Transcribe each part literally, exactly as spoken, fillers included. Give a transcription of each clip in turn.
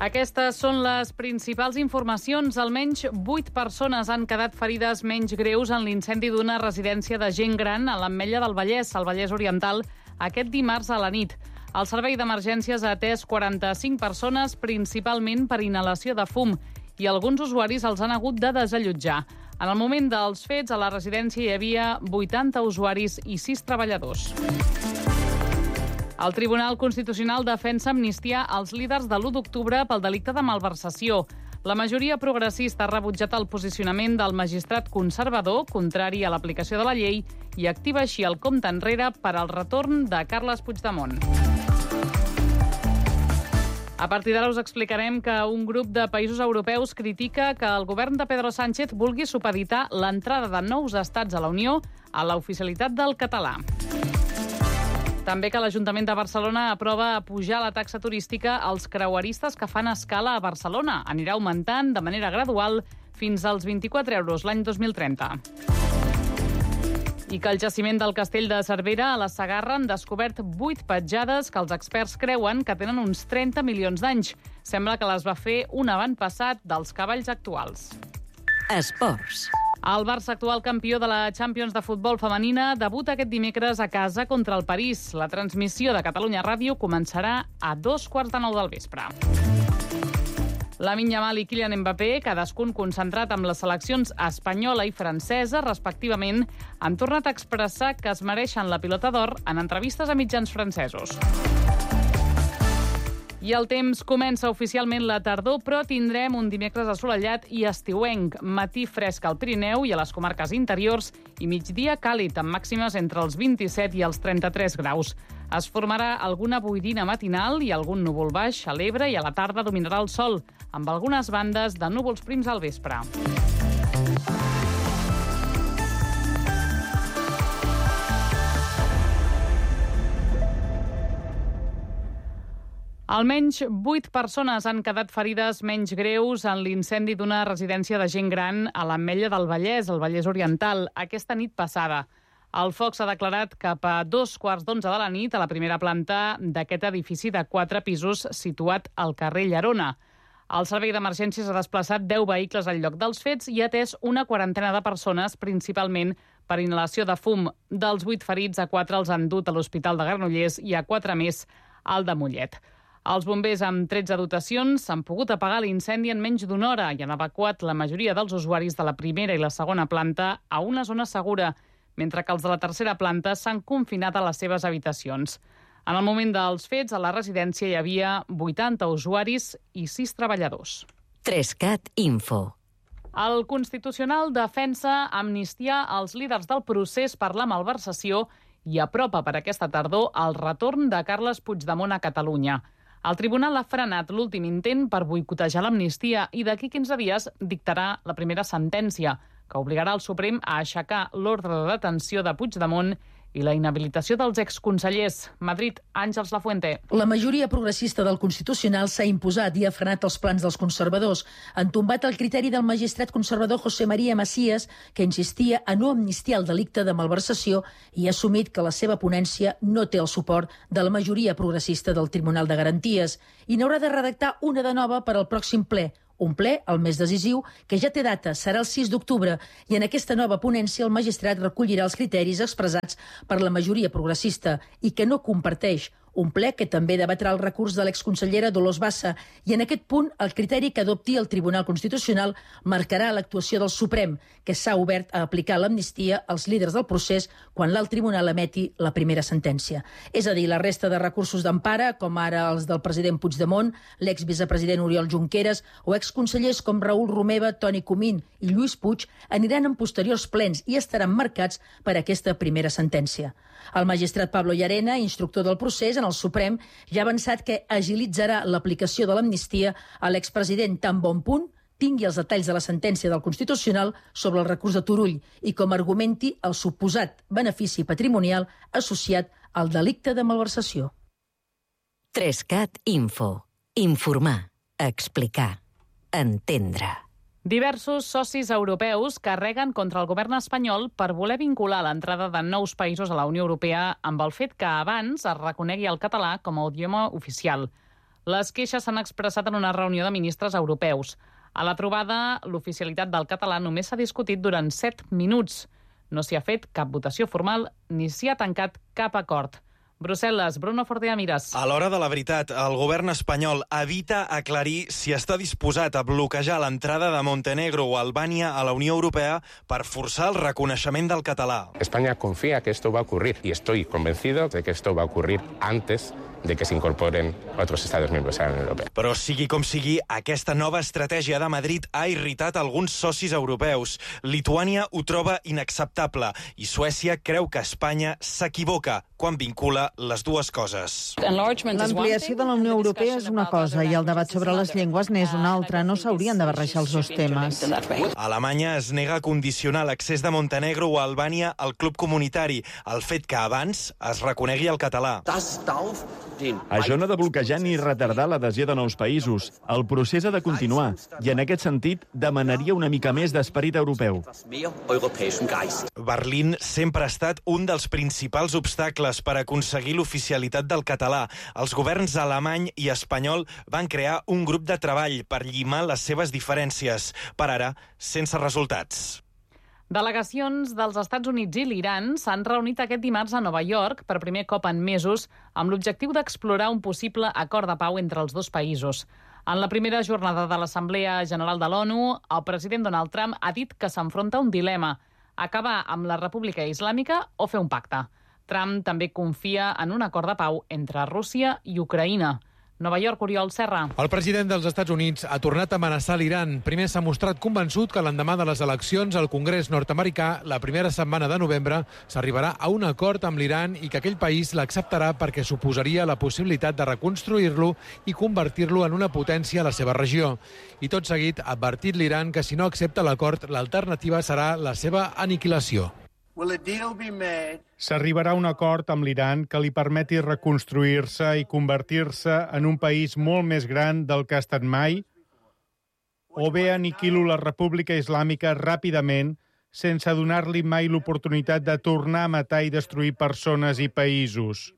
Aquestes són les principals informacions. Almenys vuit persones han quedat ferides menys greus en l'incendi d'una residència de gent gran a l'Ametlla del Vallès, al Vallès Oriental, aquest dimarts a la nit. El servei d'emergències ha atès quaranta-cinc persones, principalment per inhalació de fum, i alguns usuaris els han hagut de desallotjar. En el moment dels fets, a la residència hi havia vuitanta usuaris i sis treballadors. El Tribunal Constitucional defensa amnistia als líders de l'u d'octubre pel delicte de malversació. La majoria progressista ha rebutjat el posicionament del magistrat conservador, contrari a l'aplicació de la llei, i activa així el compte enrere per al retorn de Carles Puigdemont. A partir d'ara us explicarem que un grup de països europeus critica que el govern de Pedro Sánchez vulgui supeditar l'entrada de nous estats a la Unió a l'oficialitat del català. També que l'Ajuntament de Barcelona aprova pujar la taxa turística als creueristes que fan escala a Barcelona. Anirà augmentant de manera gradual fins als vint-i-quatre euros l'any dos mil trenta. I que el jaciment del Castell de Cervera a la Segarra han descobert vuit petjades que els experts creuen que tenen uns trenta milions d'anys. Sembla que les va fer un avantpassat dels cavalls actuals. Esports. El Barça, actual campió de la Champions de futbol femenina, debuta aquest dimecres a casa contra el París. La transmissió de Catalunya Ràdio començarà a dos quarts de nou del vespre. Lamine Yamal i Kylian Mbappé, cadascun concentrat amb les seleccions espanyola i francesa, respectivament, han tornat a expressar que es mereixen la pilota d'or en entrevistes a mitjans francesos. I el temps comença oficialment la tardor, però tindrem un dimecres assolellat i estiuenc, matí fresc al Pirineu i a les comarques interiors i migdia càlid, amb màximes entre els vint-i-set i els trenta-tres graus. Es formarà alguna boirina matinal i algun núvol baix a l'Ebre i a la tarda dominarà el sol, amb algunes bandes de núvols prims al vespre. Almenys vuit persones han quedat ferides menys greus en l'incendi d'una residència de gent gran a l'Ametlla del Vallès, al Vallès Oriental, aquesta nit passada. El foc s'ha declarat cap a dos quarts d'onze de la nit a la primera planta d'aquest edifici de quatre pisos situat al carrer Llerona. El servei d'emergències ha desplaçat deu vehicles al lloc dels fets i ha atès una quarantena de persones, principalment per inhalació de fum. Dels vuit ferits, a quatre els han dut a l'Hospital de Granollers i a quatre més al de Mollet. Els bombers, amb tretze dotacions, han pogut apagar l'incendi en menys d'una hora i han evacuat la majoria dels usuaris de la primera i la segona planta a una zona segura, mentre que els de la tercera planta s'han confinat a les seves habitacions. En el moment dels fets, a la residència hi havia vuitanta usuaris i sis treballadors. Trescat Info. El Constitucional defensa amnistiar els líders del procés per la malversació i apropa per aquesta tardor el retorn de Carles Puigdemont a Catalunya. El tribunal ha frenat l'últim intent per boicotejar l'amnistia i d'aquí quinze dies dictarà la primera sentència, que obligarà el Suprem a aixecar l'ordre de detenció de Puigdemont i la inhabilitació dels exconsellers. Madrid, Àngels Lafuente. La majoria progressista del Constitucional s'ha imposat i ha frenat els plans dels conservadors. Han tombat el criteri del magistrat conservador José María Macías, que insistia a no amnistiar el delicte de malversació i ha assumit que la seva ponència no té el suport de la majoria progressista del Tribunal de Garanties i n'haurà de redactar una de nova per al pròxim ple. Un ple, el més decisiu, que ja té data, serà el sis d'octubre, i en aquesta nova ponència el magistrat recollirà els criteris expressats per la majoria progressista i que no comparteix. Un ple que també debatrà el recurs de l'exconsellera Dolors Bassa i en aquest punt el criteri que adopti el Tribunal Constitucional marcarà l'actuació del Suprem, que s'ha obert a aplicar l'amnistia als líders del procés quan l'alt tribunal emeti la primera sentència. És a dir, la resta de recursos d'empara, com ara els del president Puigdemont, l'exvicepresident Oriol Junqueras o exconsellers com Raül Romeva, Toni Comín i Lluís Puig, aniran en posteriors plens i estaran marcats per aquesta primera sentència. El magistrat Pablo Llarena, instructor del procés en el Suprem, ja ha avançat que agilitzarà l'aplicació de l'amnistia a l'expresident tan bon punt tingui els detalls de la sentència del Constitucional sobre el recurs de Turull i com argumenti el suposat benefici patrimonial associat al delicte de malversació. Trescat Info. Informar, explicar, entendre. Diversos socis europeus carreguen contra el govern espanyol per voler vincular l'entrada de nous països a la Unió Europea amb el fet que abans es reconegui el català com a idioma oficial. Les queixes s'han expressat en una reunió de ministres europeus. A la trobada, l'oficialitat del català només s'ha discutit durant set minuts. No s'hi ha fet cap votació formal ni s'hi ha tancat cap acord. Brussel·les, Bruno Fortea Mires. A l'hora de la veritat, el govern espanyol evita aclarir si està disposat a bloquejar l'entrada de Montenegro o Albània a la Unió Europea per forçar el reconeixement del català. España confía que esto va a ocurrir y estoy convencido de que esto va a ocurrir antes de que se incorporen otros Estados miembros a la Unión Europea. Però sigui com sigui, aquesta nova estratègia de Madrid ha irritat alguns socis europeus. Lituània ho troba inacceptable i Suècia creu que Espanya s'equivoca quan vincula les dues coses. L'ampliació de la Unió Europea és una cosa i el debat sobre les llengües n'és una altra. No s'haurien de barrejar els dos temes. Alemanya es nega a condicionar l'accés de Montenegro o Albània al club comunitari, el fet que abans es reconegui el català. Això no ha de bloquejar ni retardar l'adhesió de nous països. El procés ha de continuar i, en aquest sentit, demanaria una mica més d'esperit europeu. Berlín sempre ha estat un dels principals obstacles per aconseguir l'oficialitat del català. Els governs alemany i espanyol van crear un grup de treball per llimar les seves diferències, per ara sense resultats. Delegacions dels Estats Units i l'Iran s'han reunit aquest dimarts a Nova York per primer cop en mesos amb l'objectiu d'explorar un possible acord de pau entre els dos països. En la primera jornada de l'Assemblea General de l'ONU, el president Donald Trump ha dit que s'enfronta a un dilema: acabar amb la República Islàmica o fer un pacte. Trump també confia en un acord de pau entre Rússia i Ucraïna. Nova York, Oriol Serra. El president dels Estats Units ha tornat a amenaçar l'Iran. Primer s'ha mostrat convençut que l'endemà de les eleccions al Congrés nord-americà, la primera setmana de novembre, s'arribarà a un acord amb l'Iran i que aquell país l'acceptarà perquè suposaria la possibilitat de reconstruir-lo i convertir-lo en una potència a la seva regió. I tot seguit ha advertit l'Iran que si no accepta l'acord, l'alternativa serà la seva aniquilació. S'arribarà a un acord amb l'Iran que li permeti reconstruir-se i convertir-se en un país molt més gran del que ha estat mai, o bé aniquilo la República Islàmica ràpidament sense donar-li mai l'oportunitat de tornar a matar i destruir persones i països.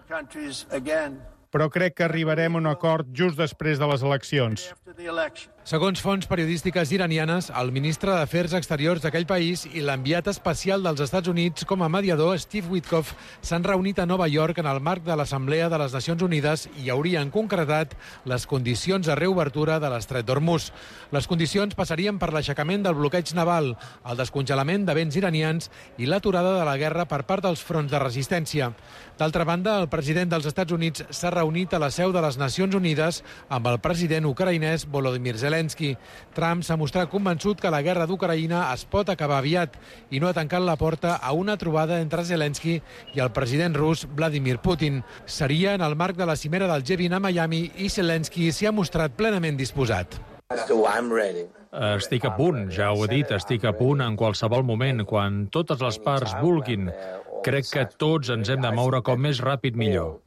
Però crec que arribarem a un acord just després de les eleccions. Segons fonts periodístiques iranianes, el ministre d'Afers Exteriors d'aquell país i l'enviat especial dels Estats Units com a mediador, Steve Witkoff, s'han reunit a Nova York en el marc de l'Assemblea de les Nacions Unides i haurien concretat les condicions de reobertura de l'estret d'Hormuz. Les condicions passarien per l'aixecament del bloqueig naval, el descongelament de béns iranians i l'aturada de la guerra per part dels fronts de resistència. D'altra banda, el president dels Estats Units s'ha reunit a la seu de les Nacions Unides amb el president ucraïnès Volodymyr Zelensky. Trump s'ha mostrat convençut que la guerra d'Ucraïna es pot acabar aviat i no ha tancat la porta a una trobada entre Zelensky i el president rus Vladimir Putin. Seria en el marc de la cimera del G vint a Miami i Zelensky s'hi ha mostrat plenament disposat. Estic a punt, ja ho he dit, estic a punt en qualsevol moment, quan totes les parts vulguin. Crec que tots ens hem de moure com més ràpid millor.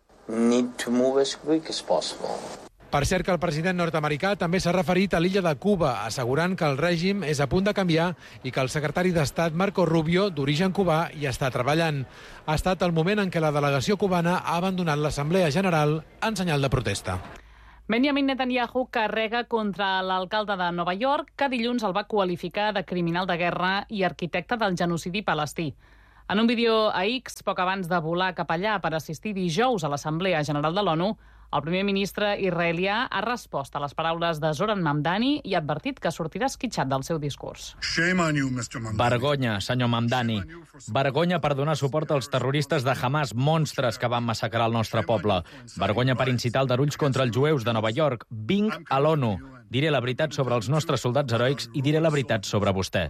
Per cert que el president nord-americà també s'ha referit a l'illa de Cuba, assegurant que el règim és a punt de canviar i que el secretari d'Estat Marco Rubio, d'origen cubà, hi està treballant. Ha estat el moment en què la delegació cubana ha abandonat l'Assemblea General en senyal de protesta. Benjamin Netanyahu carrega contra l'alcalde de Nova York, que dilluns el va qualificar de criminal de guerra i arquitecte del genocidi palestí. En un vídeo a X, poc abans de volar cap allà per assistir dijous a l'Assemblea General de l'ONU, el primer ministre israelià ha respost a les paraules de Zoran Mamdani i ha advertit que sortirà esquitxat del seu discurs. Vergonya, senyor Mamdani. Vergonya per donar suport als terroristes de Hamas, monstres que van massacrar el nostre poble. Vergonya per incitar aldarulls contra els jueus de Nova York. Vinc a l'ONU. Diré la veritat sobre els nostres soldats heroics i diré la veritat sobre vostè.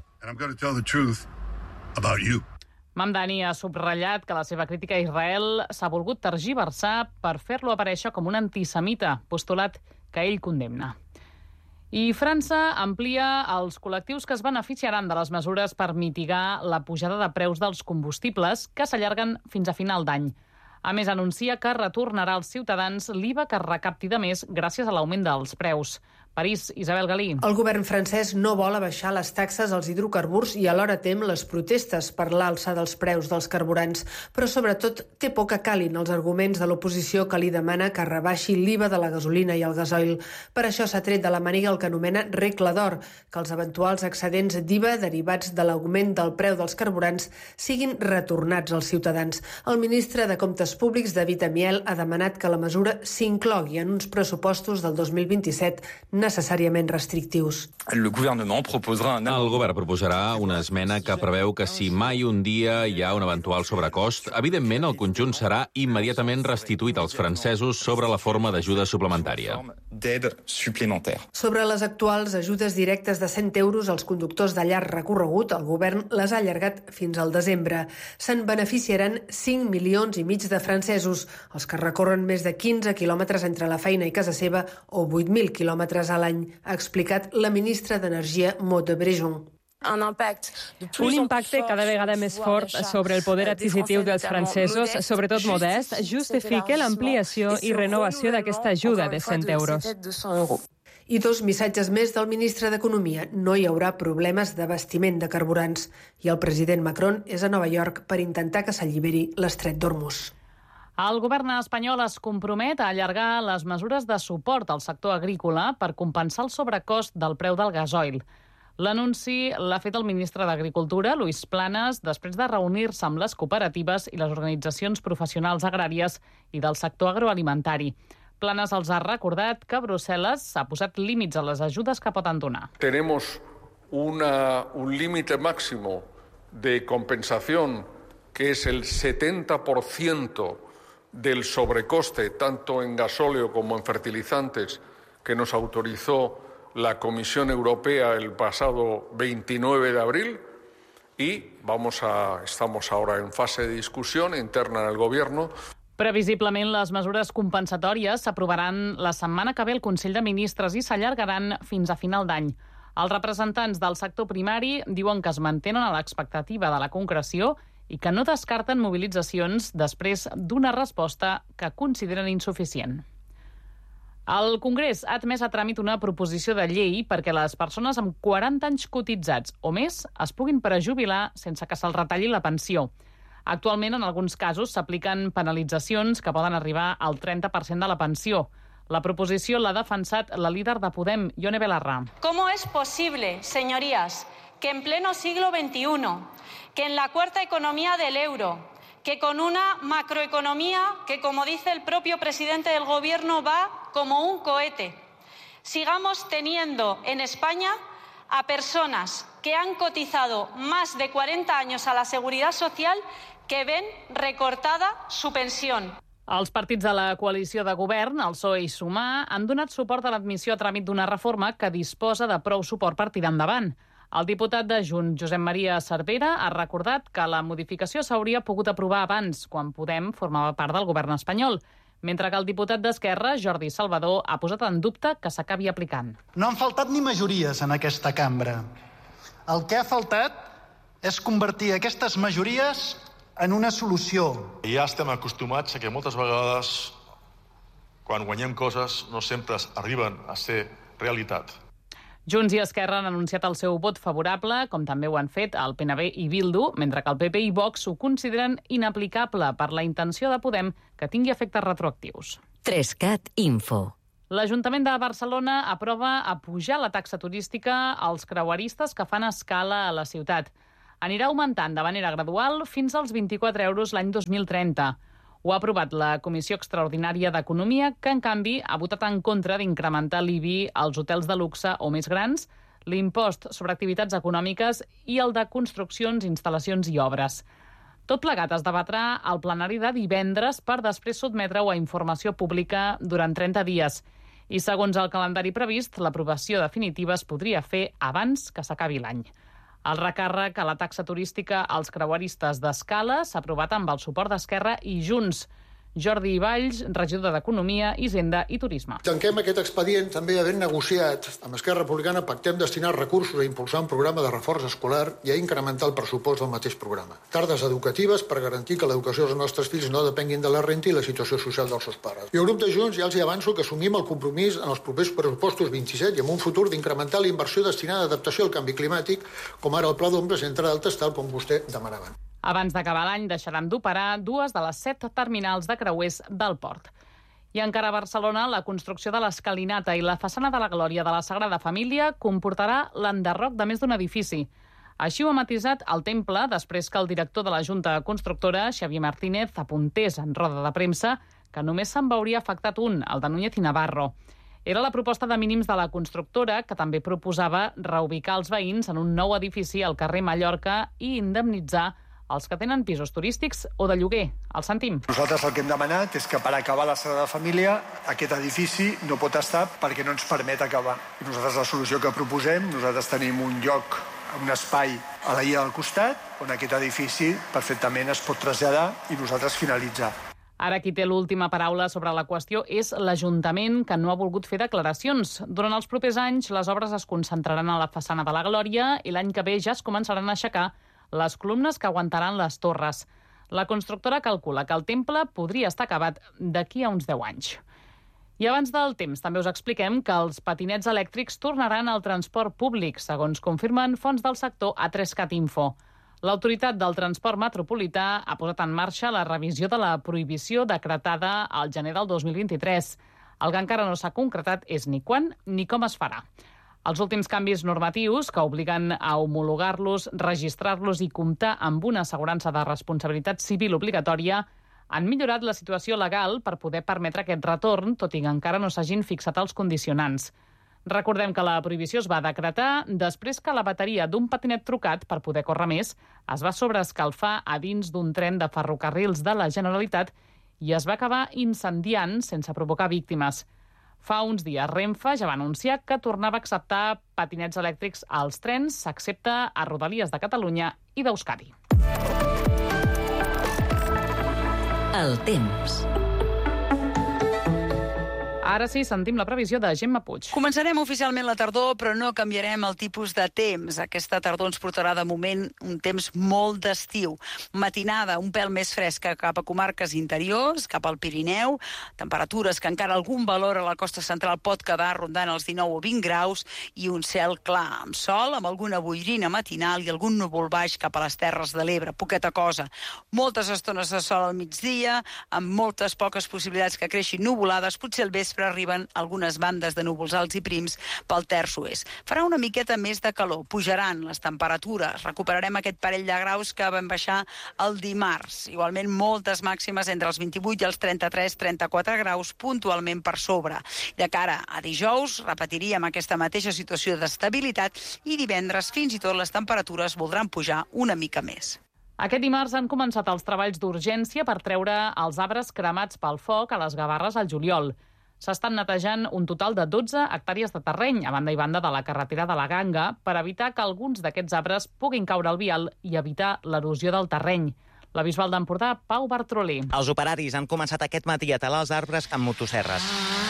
Mamdani ha subratllat que la seva crítica a Israel s'ha volgut tergiversar per fer-lo aparèixer com un antisemita, postulat que ell condemna. I França amplia els col·lectius que es beneficiaran de les mesures per mitigar la pujada de preus dels combustibles que s'allarguen fins a final d'any. A més, anuncia que retornarà als ciutadans l'I V A que recapti de més gràcies a l'augment dels preus. París, Isabel Galí. El govern francès no vol abaixar les taxes als hidrocarburs i alhora tem les protestes per l'alça dels preus dels carburants, però sobretot té por que calin els arguments de l'oposició que li demana que rebaixi l'I V A de la gasolina i el gasoil. Per això s'ha tret de la màniga el que anomena regla d'or, que els eventuals excedents d'I V A derivats de l'augment del preu dels carburants siguin retornats als ciutadans. El ministre de Comptes Públics, David Amiel, ha demanat que la mesura s'inclogui en uns pressupostos del dos mil vint-i-set necessàriament restrictius. El govern proposarà una esmena que preveu que si mai un dia hi ha un eventual sobrecost, evidentment el conjunt serà immediatament restituït als francesos sobre la forma d'ajuda suplementària. Sobre les actuals ajudes directes de cent euros als conductors de llarg recorregut, el govern les ha allargat fins al desembre. Se'n beneficiaran cinc milions i mig de francesos, els que recorren més de quinze quilòmetres entre la feina i casa seva o vuit mil quilòmetres a l'any, ha explicat la ministra d'Energia, Maud de Bréjon. Un impacte cada vegada més fort sobre el poder adquisitiu dels francesos, sobretot modest, justifica l'ampliació i renovació d'aquesta ajuda de cent euros. I dos missatges més del ministre d'Economia. No hi haurà problemes d'abastiment de carburants. I el president Macron és a Nova York per intentar que s'alliberi l'estret d'Hormuz. El govern espanyol es compromet a allargar les mesures de suport al sector agrícola per compensar el sobrecost del preu del gasoil. L'anunci l'ha fet el ministre d'Agricultura, Luis Planas, després de reunir-se amb les cooperatives i les organitzacions professionals agràries i del sector agroalimentari. Planas els ha recordat que Brussel·les s'ha posat límits a les ajudes que poden donar. Tenemos una, un límite máximo de compensación que es el setenta por ciento del sobrecoste, tanto en gasóleo como en fertilizantes, que nos autorizó la Comisión Europea el pasado veintinueve de abril, y vamos a, estamos ahora en fase de discusión interna en el Gobierno. Previsiblement, les mesures compensatòries s'aprovaran la setmana que ve al Consell de Ministres i s'allargaran fins a final d'any. Els representants del sector primari diuen que es mantenen a l'expectativa de la concreció i que no descarten mobilitzacions després d'una resposta que consideren insuficient. El Congrés ha admès a tràmit una proposició de llei perquè les persones amb quaranta anys cotitzats o més es puguin prejubilar sense que se'ls retalli la pensió. Actualment, en alguns casos, s'apliquen penalitzacions que poden arribar al trenta per cent de la pensió. La proposició l'ha defensat la líder de Podem, Ione Belarra. ¿Cómo es posible, señorías, que en pleno siglo veintiuno, que en la cuarta economía del euro, que con una macroeconomía que, como dice el propio presidente del Gobierno, va como un cohete, sigamos teniendo en España a personas que han cotizado más de cuarenta años a la Seguridad Social que ven recortada su pensión? Els partits de la coalició de govern, el P S O E i Sumar, han donat suport a l'admissió a tràmit d'una reforma que disposa de prou suport per tirar endavant. El diputat de Junts, Josep Maria Cervera, ha recordat que la modificació s'hauria pogut aprovar abans, quan Podem formava part del govern espanyol, mentre que el diputat d'Esquerra, Jordi Salvador, ha posat en dubte que s'acabi aplicant. No han faltat ni majories en aquesta cambra. El que ha faltat és convertir aquestes majories en una solució. Ja estem acostumats a que moltes vegades, quan guanyem coses, no sempre arriben a ser realitat. Junts i Esquerra han anunciat el seu vot favorable, com també ho han fet el P N B i Bildu, mentre que el P P i Vox ho consideren inaplicable per la intenció de Podem que tingui efectes retroactius. Trescat Info. L'Ajuntament de Barcelona aprova apujar la taxa turística als creueristes que fan escala a la ciutat. Anirà augmentant de manera gradual fins als vint-i-quatre euros l'any dos mil trenta. Ho ha aprovat la Comissió Extraordinària d'Economia, que, en canvi, ha votat en contra d'incrementar l'I B I als hotels de luxe o més grans, l'impost sobre activitats econòmiques i el de construccions, instal·lacions i obres. Tot plegat es debatrà al plenari de divendres per després sotmetre-ho a informació pública durant trenta dies. I, segons el calendari previst, l'aprovació definitiva es podria fer abans que s'acabi l'any. El recàrrec a la taxa turística als creueristes d'escala s'ha aprovat amb el suport d'Esquerra i Junts. Jordi Valls, regidor d'Economia, Hisenda i Turisme. Tanquem aquest expedient també havent negociat amb Esquerra Republicana, pactem destinar recursos a impulsar un programa de reforç escolar i a incrementar el pressupost del mateix programa. Tardes educatives per garantir que l'educació dels nostres fills no depenguin de la renta i la situació social dels seus pares. I el grup de Junts ja els hi avanço que assumim el compromís en els propers pressupostos vint-i-set i en un futur d'incrementar la inversió destinada a adaptació al canvi climàtic, com ara el Pla d'Ombres, entre d'altres, tal com vostè demanava. Abans d'acabar l'any deixaran d'operar dues de les set terminals de creuers del port. I encara a Barcelona, la construcció de l'Escalinata i la façana de la Glòria de la Sagrada Família comportarà l'enderroc de més d'un edifici. Així ho ha matisat el Temple després que el director de la Junta Constructora, Xavier Martínez, apuntés en roda de premsa que només se'n veuria afectat un, el de Núñez i Navarro. Era la proposta de mínims de la constructora, que també proposava reubicar els veïns en un nou edifici al carrer Mallorca i indemnitzar els que tenen pisos turístics o de lloguer. El sentim. Nosaltres el que hem demanat és que per acabar la Sagrada Família aquest edifici no pot estar perquè no ens permet acabar. I nosaltres la solució que proposem, nosaltres tenim un lloc, un espai a la illa del costat on aquest edifici perfectament es pot traslladar i nosaltres finalitzar. Ara qui té l'última paraula sobre la qüestió és l'Ajuntament, que no ha volgut fer declaracions. Durant els propers anys, les obres es concentraran a la façana de la Glòria i l'any que ve ja es començaran a aixecar les columnes que aguantaran les torres. La constructora calcula que el temple podria estar acabat d'aquí a uns deu anys. I abans del temps també us expliquem que els patinets elèctrics tornaran al transport públic, segons confirmen fonts del sector a tres cat info. L'autoritat del transport metropolità ha posat en marxa la revisió de la prohibició decretada al gener del dos mil vint-i-tres. El que encara no s'ha concretat és ni quan ni com es farà. Els últims canvis normatius, que obliguen a homologar-los, registrar-los i comptar amb una assegurança de responsabilitat civil obligatòria, han millorat la situació legal per poder permetre aquest retorn, tot i que encara no s'hagin fixat els condicionants. Recordem que la prohibició es va decretar després que la bateria d'un patinet trucat per poder córrer més es va sobreescalfar a dins d'un tren de ferrocarrils de la Generalitat i es va acabar incendiant sense provocar víctimes. Fa uns dies, Renfe ja va anunciar que tornava a acceptar patinets elèctrics als trens, excepte a Rodalies de Catalunya i d'Euskadi. El temps. Ara sí, sentim la previsió de Gemma Puig. Començarem oficialment la tardor, però no canviarem el tipus de temps. Aquesta tardor ens portarà de moment un temps molt d'estiu. Matinada un pèl més fresca cap a comarques interiors, cap al Pirineu, temperatures que encara algun valor a la costa central pot quedar rondant els dinou o vint graus i un cel clar, amb sol, amb alguna boirina matinal i algun núvol baix cap a les Terres de l'Ebre, poqueta cosa. Moltes estones de sol al migdia, amb moltes poques possibilitats que creixin nuvolades, potser al vespre arriben algunes bandes de núvols alts i prims pel terç oest. Farà una miqueta més de calor, pujaran les temperatures, recuperarem aquest parell de graus que van baixar el dimarts. Igualment moltes màximes entre els vint-i-vuit i els trenta-tres trenta-quatre graus, puntualment per sobre. De cara a dijous repetiríem aquesta mateixa situació d'estabilitat i divendres fins i tot les temperatures voldran pujar una mica més. Aquest dimarts han començat els treballs d'urgència per treure els arbres cremats pel foc a les Gavarres al juliol. S'estan netejant un total de dotze hectàrees de terreny a banda i banda de la carretera de la Ganga per evitar que alguns d'aquests arbres puguin caure al vial i evitar l'erosió del terreny. La Bisbal d'Empordà, Pau Bartrolí. Els operaris han començat aquest matí a talar els arbres amb motosserres.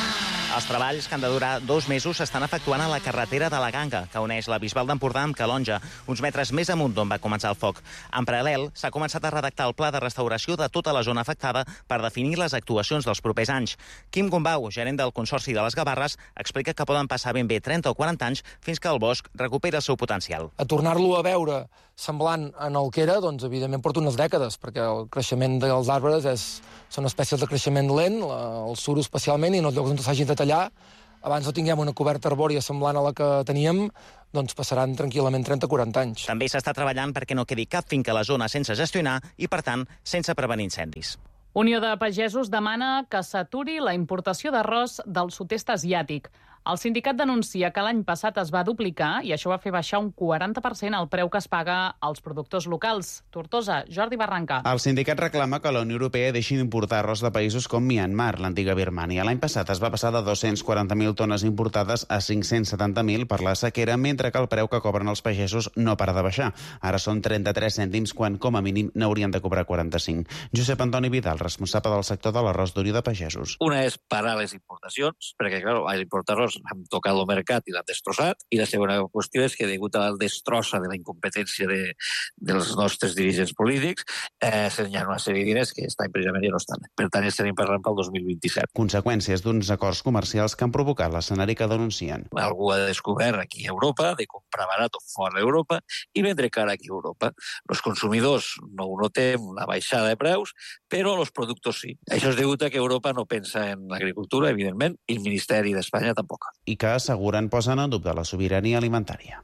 Els treballs, que han de durar dos mesos, s'estan efectuant a la carretera de la Ganga, que uneix la Bisbal d'Empordà amb Calonja, uns metres més amunt d'on va començar el foc. En paral·lel, s'ha començat a redactar el pla de restauració de tota la zona afectada per definir les actuacions dels propers anys. Quim Gombau, gerent del Consorci de les Gavarres, explica que poden passar ben bé trenta o quaranta anys fins que el bosc recuperi el seu potencial. A tornar-lo a veure semblant en el que era, doncs, evidentment, porta unes dècades, perquè el creixement dels arbres és, són espècies de creixement lent, el suro especialment, i en els llocs on s'hagi de tallar, abans no tinguem una coberta arbòria semblant a la que teníem, doncs passaran tranquil·lament trenta o quaranta anys. També s'està treballant perquè no quedi cap finca a la zona sense gestionar i, per tant, sense prevenir incendis. Unió de Pagesos demana que s'aturi la importació d'arròs del sud-est asiàtic. El sindicat denuncia que l'any passat es va duplicar i això va fer baixar un quaranta per cent el preu que es paga als productors locals. Tortosa, Jordi Barranca. El sindicat reclama que la Unió Europea deixi d'importar arròs de països com Myanmar, l'antiga Birmània. L'any passat es va passar de dos-cents quaranta mil tones importades a cinc-cents setanta mil per la sequera, mentre que el preu que cobren els pagesos no para de baixar. Ara són trenta-tres cèntims, quan com a mínim n'haurien de cobrar quaranta-cinc. Josep Antoni Vidal, responsable del sector de l'arròs d'Orió de Pagesos. Una és parar les importacions, perquè, clar, als importadors han tocat el mercat i l'han destrossat, i la segona qüestió és que, degut a la destrossa de la incompetència de, dels nostres dirigents polítics, eh, hi ha una sèrie de diners que aquest any precisament ja no estan. Per tant, estarem parlant pel dos mil vint-i-set. Conseqüències d'uns acords comercials que han provocat l'escenari que denuncien. Algú ha descobert aquí a Europa de comprar barat o fora d'Europa i vendre car aquí a Europa. Els consumidors no ho notem, la baixada de preus, però els productors sí. Això és degut a que Europa no pensa en l'agricultura, evidentment, i el Ministeri d'Espanya tampoc. I que asseguren posen en dubte la sobirania alimentària.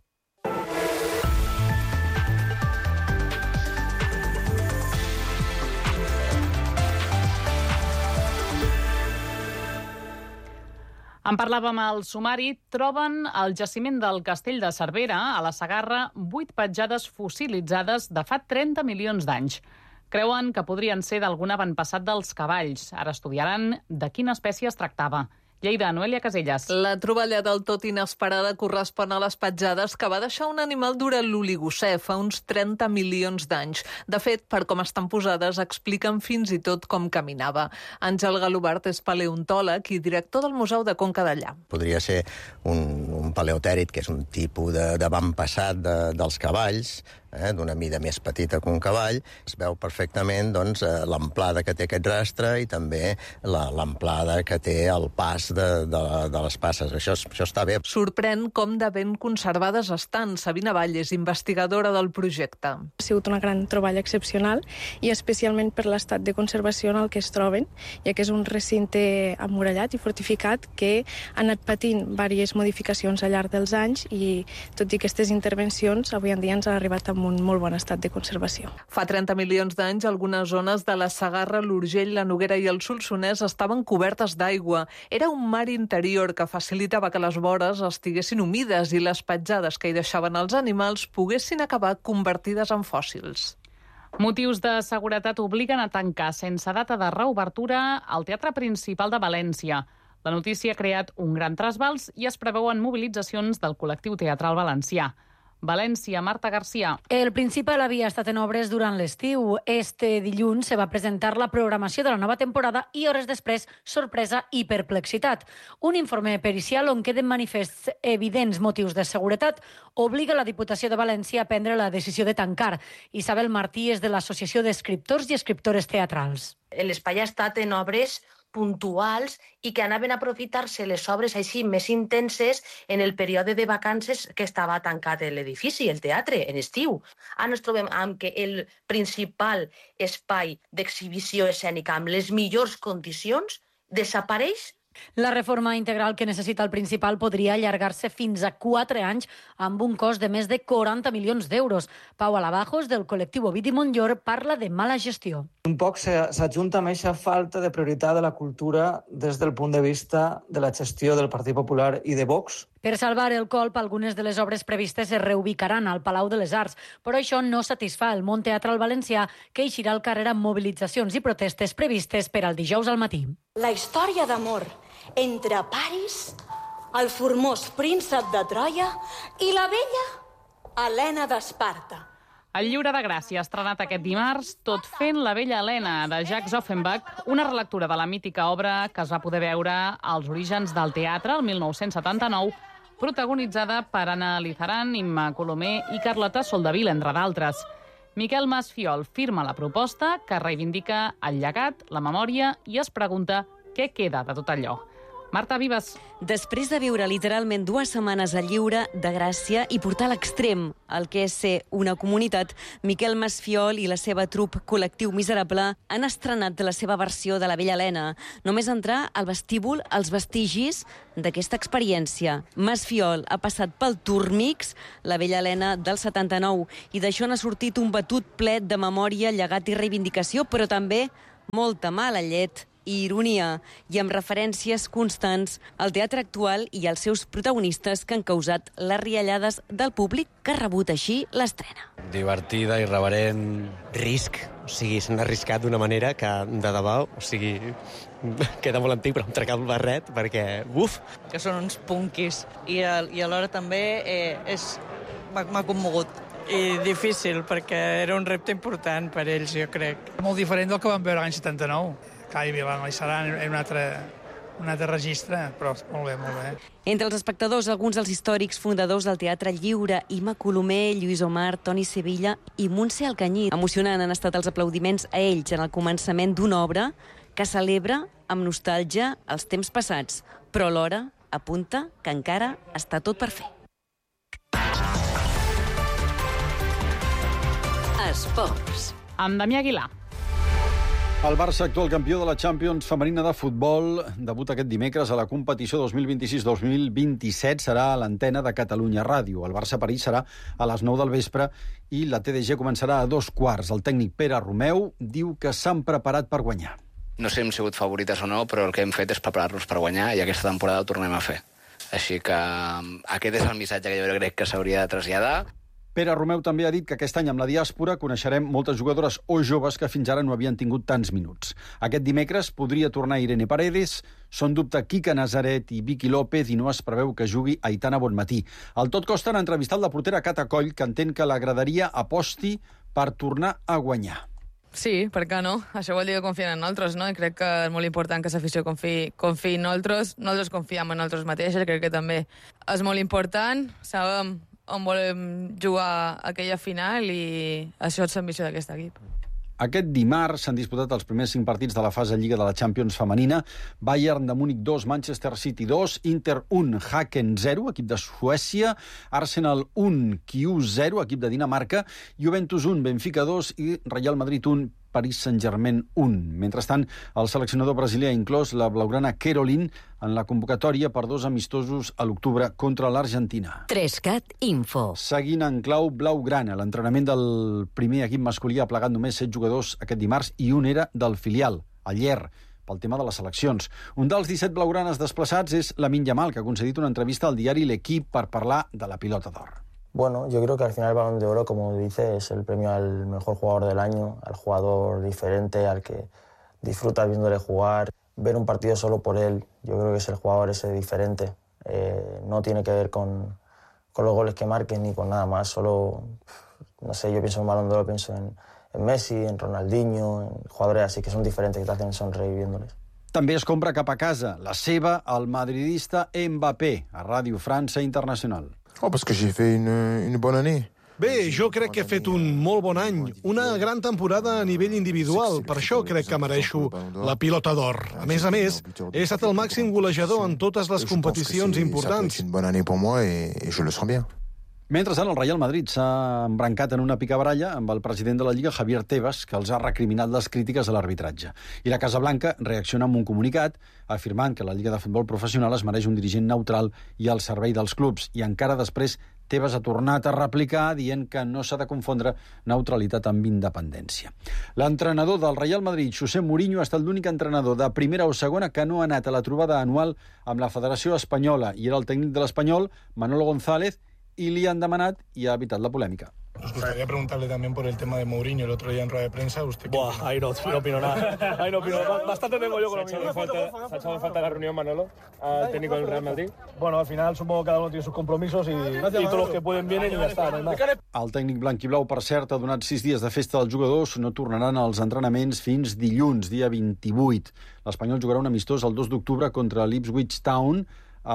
En parlàvem al sumari, troben al jaciment del Castell de Cervera, a la Segarra, vuit petjades fossilitzades de fa trenta milions d'anys. Creuen que podrien ser d'algun avantpassat dels cavalls. Ara estudiaran de quina espècie es tractava. Lleida, Noelia Casellas. La troballa del tot inesperada correspon a les petjades que va deixar un animal durant l'Oligocè fa uns trenta milions d'anys. De fet, per com estan posades, expliquen fins i tot com caminava. Àngel Galobart és paleontòleg i director del Museu de Conca d'Allà. Podria ser un, un paleotèrid, que és un tipus d'avantpassat de, dels cavalls, eh, d'una mida més petita que un cavall. Es veu perfectament doncs, l'amplada que té aquest rastre i també l'amplada que té el pas de, de, de les passes. Això, això està bé. Sorprèn com de ben conservades estan. Sabina Valles, investigadora del projecte. Ha sigut una gran troballa excepcional i especialment per l'estat de conservació en el que es troben, ja que és un recinte emmurallat i fortificat que ha anat patint diverses modificacions al llarg dels anys i, tot i aquestes intervencions, avui en dia ens ha arribat amb un molt bon estat de conservació. Fa trenta milions d'anys, algunes zones de la Segarra, l'Urgell, la Noguera i el Solsonès estaven cobertes d'aigua. Era un mar interior que facilitava que les vores estiguessin humides i les petjades que hi deixaven els animals poguessin acabar convertides en fòssils. Motius de seguretat obliguen a tancar sense data de reobertura el Teatre Principal de València. La notícia ha creat un gran trasbals i es preveuen mobilitzacions del col·lectiu teatral valencià. València, Marta García. El Principal havia estat en obres durant l'estiu. Este dilluns se va presentar la programació de la nova temporada i hores després, sorpresa i perplexitat. Un informe pericial on queden manifests evidents motius de seguretat obliga la Diputació de València a prendre la decisió de tancar. Isabel Martí és de l'Associació d'Escriptors i Escriptores Teatrals. L'espai ha estat en obres puntuals i que anaven a aprofitar-se les obres així més intenses en el període de vacances que estava tancat l'edifici, el teatre, en estiu. Ara ens trobem amb que el principal espai d'exhibició escènica amb les millors condicions desapareix. La reforma integral que necessita el Principal podria allargar-se fins a quatre anys amb un cost de més de quaranta milions d'euros. Pau Alabajos, del col·lectiu Ovidi Montllor, parla de mala gestió. Un poc s'ajunta amb aquesta falta de prioritat de la cultura des del punt de vista de la gestió del Partit Popular i de Vox. Per salvar el colp, algunes de les obres previstes es reubicaran al Palau de les Arts, però això no satisfà el món teatral valencià, que eixirà al carrer amb mobilitzacions i protestes previstes per al dijous al matí. La història d'amor entre Paris, el formós príncep de Troia i la bella Helena d'Esparta. El Lliure de Gràcia ha estrenat aquest dimarts Tot fent la bella Helena, de Jacques Offenbach, una relectura de la mítica obra que es va poder veure als orígens del teatre el mil nou-cents setanta-nou, protagonitzada per Anna Lizaran, Imma Colomer i Carlota Soldevila, entre d'altres. Miquel Masfiol firma la proposta que reivindica el llegat, la memòria i es pregunta què queda de tot allò. Marta Vives. Després de viure literalment dues setmanes al Lliure de Gràcia i portar a l'extrem el que és ser una comunitat, Miquel Masfiol i la seva trup Col·lectiu Miserable han estrenat la seva versió de la Bella Helena. Només entrar al vestíbul els vestigis d'aquesta experiència. Masfiol ha passat pel Turmix, la Bella Helena del setanta-nou, i d'això n'ha sortit un batut ple de memòria, llegat i reivindicació, però també molta mala llet i ironia, i amb referències constants al teatre actual i als seus protagonistes que han causat les riallades del públic que ha rebut així l'estrena. Divertida, irreverent, risc. O sigui, s'han arriscat d'una manera que, de debò, o sigui, queda molt antic, però em trec el barret, perquè, uf! Que són uns punquis, i, a, i alhora també eh, és m'ha commogut. I difícil, perquè era un repte important per ells, jo crec. Molt diferent del que vam veure l'any setanta-nou. Clar, hi serà en un altre, un altre registre, però molt bé, molt bé. Entre els espectadors, alguns dels històrics fundadors del Teatre Lliure, Ima Colomer, Lluís Omar, Toni Sevilla i Montse Alcanyí. Emocionant han estat els aplaudiments a ells en el començament d'una obra que celebra amb nostàlgia els temps passats, però alhora apunta que encara està tot per fer. Esports. Amb Damià Aguilar. El Barça, actual campió de la Champions femenina de futbol, debuta aquest dimecres a la competició dos mil vint-i-sis dos mil vint-i-set. Serà a l'antena de Catalunya Ràdio. El Barça-París serà a les nou del vespre i la T D G començarà a dos quarts. El tècnic Pere Romeu diu que s'han preparat per guanyar. No sé si hem sigut favorites o no, però el que hem fet és preparar-nos per guanyar i aquesta temporada ho tornem a fer. Així que aquest és el missatge que jo crec que s'hauria de traslladar. Pere Romeu també ha dit que aquest any amb la diàspora coneixerem moltes jugadores o joves que fins ara no havien tingut tants minuts. Aquest dimecres podria tornar Irene Paredes, són dubte Quique Nazaret i Vicky López i no es preveu que jugui Aitana Bonmatí. Al Tot Costa han entrevistat la portera Cata Coll, que entén que la graderia aposti per tornar a guanyar. Sí, per què no? Això vol dir que confien en nosaltres, no? I crec que és molt important que l'afició confiï, confiï en nosaltres. Nosaltres confiem en nosaltres mateixes, crec que també és molt important. Sabem on volem jugar aquella final i això és l'ambició d'aquest equip. Aquest dimarts s'han disputat els primers cinc partits de la fase Lliga de la Champions femenina. Bayern de Múnich dos, Manchester City dos, Inter un, Haken zero, equip de Suècia, Arsenal un, Q zero, equip de Dinamarca, Juventus un, Benfica dos i Real Madrid un, Paris Saint-Germain un. Mentrestant, el seleccionador brasilià ha inclòs la blaugrana Caroline en la convocatòria per dos amistosos a l'octubre contra l'Argentina. Trescat Info. Seguint en clau blaugrana, l'entrenament del primer equip masculí ha plegat només set jugadors aquest dimarts i un era del filial, el Ller, pel tema de les seleccions. Un dels disset blaugranes desplaçats és Lamine Yamal, que ha concedit una entrevista al diari L'Equip per parlar de la pilota d'or. Bueno, yo creo que al final el Balón de Oro, como dice, es el premio al mejor jugador del año, al jugador diferente, al que disfrutas viéndole jugar. Ver un partido solo por él, yo creo que es el jugador ese diferente. Eh, no tiene que ver con, con los goles que marquen ni con nada más. Solo, no sé, yo pienso en Balón de Oro, pienso en, en Messi, en Ronaldinho, en jugadores así que son diferentes, que te hacen sonreír viéndoles. També es compra cap a casa la seva, el madridista Mbappé, a Ràdio França Internacional. Oh, parce que j'ai fait une, une bonne année. Bé, jo crec que he fet un molt bon any, una gran temporada a nivell individual, per això crec que mereixo la pilota d'or. A més a més, he estat el màxim golejador en totes les competicions importants. C'est une bonne année pour moi et, et je le sens bien. Mentrestant, el Real Madrid s'ha embrancat en una picabaralla amb el president de la Lliga, Javier Tebas, que els ha recriminat les crítiques a l'arbitratge. I la Casa Blanca reacciona amb un comunicat afirmant que la Lliga de Futbol Professional es mereix un dirigent neutral i al servei dels clubs. I encara després, Tebas ha tornat a replicar dient que no s'ha de confondre neutralitat amb independència. L'entrenador del Real Madrid, José Mourinho, ha estat l'únic entrenador de primera o segona que no ha anat a la trobada anual amb la Federació Espanyola i era el tècnic de l'Espanyol, Manolo González, y le han demanat y ha evitado la polémica. Nos gustaría preguntarle también por el tema de Mourinho el otro día en rueda de prensa. ¿Usted Buah, ahí no, no opino nada. Ahí no opino nada. Bastante tengo yo con lo mío. ¿Se ha echado falta la reunión, Manolo, al técnico del Real Madrid? Bueno, al final supongo que cada uno tiene sus compromisos y, y todos los que pueden vienen y ya está. No hay más. El tècnic blanquiblau, per cert, ha donat sis dies de festa dels jugadors. No tornaran als entrenaments fins dilluns, dia vint-i-vuit. L'Espanyol jugarà un amistós el dos d'octubre contra l'Ipswich Town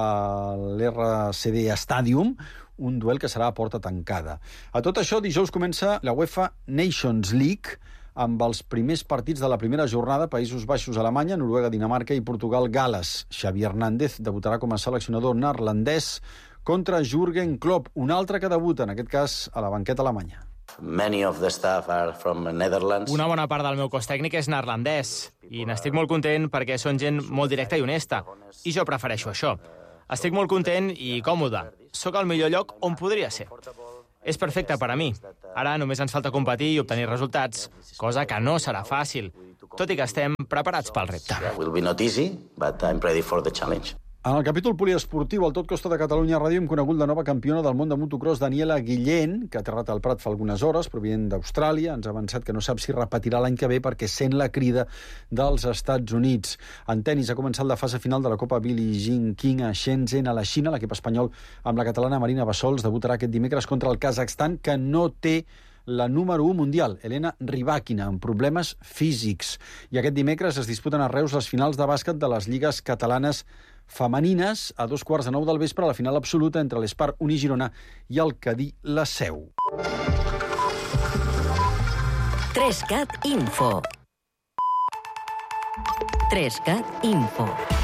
a l'R C D Stadium, un duel que serà a porta tancada. A tot això, dijous comença la UEFA Nations League amb els primers partits de la primera jornada: Països Baixos, Alemanya, Noruega, Dinamarca i Portugal, Gal·les. Xavi Hernández debutarà com a seleccionador neerlandès contra Jürgen Klopp, un altre que debuta, en aquest cas, a la banqueta alemanya. Many of the staff are from Netherlands. Una bona part del meu cos tècnic és neerlandès i n'estic molt content perquè són gent molt directa i honesta i jo prefereixo això. Estic molt content i còmode. Sóc al millor lloc on podria ser. és perfecte per a mi. Ara només ens falta competir i obtenir resultats, cosa que no serà fàcil, tot i que estem preparats pel repte. It will be not easy, but I'm ready for the challenge. En el capítol poliesportiu, al Tot Costa de Catalunya Ràdio hem conegut la nova campiona del món de motocross, Daniela Guillén, que ha aterrat al Prat fa algunes hores, provinent d'Austràlia. Ens ha avançat que no sap si repetirà l'any que ve perquè sent la crida dels Estats Units. En tenis ha començat la fase final de la Copa Billie Jean King a Shenzhen, a la Xina. L'equip espanyol amb la catalana Marina Bassols debutarà aquest dimecres contra el Kazakhstan, que no té la número u mundial, Elena Rybakina, amb problemes físics. I aquest dimecres es disputen a Reus les finals de bàsquet de les lligues catalanes femenines a dos quarts de nou del vespre a la final absoluta entre l'Espar Uni Girona i el Cadí La Seu. tres cat Info. tres cat Info.